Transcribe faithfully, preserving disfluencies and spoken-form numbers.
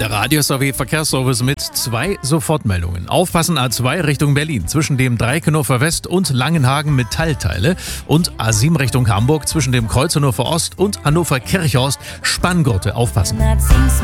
Der Radius A W Verkehrsservice mit zwei Sofortmeldungen. Aufpassen A zwei Richtung Berlin zwischen dem Dreieck-Hannover West und Langenhagen Metallteile und A sieben Richtung Hamburg zwischen dem Kreuz Hannover Ost und Hannover Kirchhorst Spanngurte. Aufpassen.